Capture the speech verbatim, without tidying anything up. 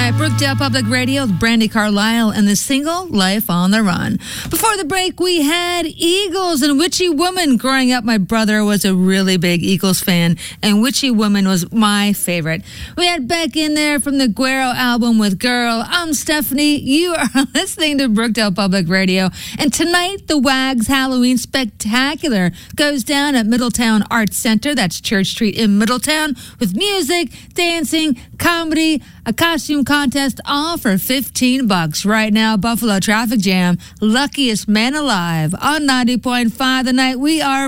tonight. Brookdale Public Radio with Brandy Carlisle and the single Life on the Run. Before the break, we had Eagles and Witchy Woman. Growing up, my brother was a really big Eagles fan, and Witchy Woman was my favorite. We had Beck in there from the Guero album with Girl. I'm Stephanie. You are listening to Brookdale Public Radio. And tonight, the Wags Halloween Spectacular goes down at Middletown Arts Center. That's Church Street in Middletown, with music, dancing, comedy, a costume contest, all for fifteen bucks. Right now, Buffalo Traffic Jam, Luckiest Man Alive on ninety point five The Night. We are